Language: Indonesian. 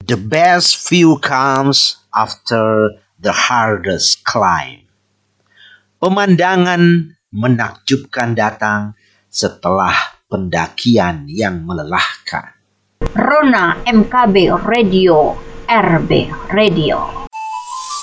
The best view comes after the hardest climb. Pemandangan menakjubkan datang setelah pendakian yang melelahkan. Rona MKB Radio, RB Radio.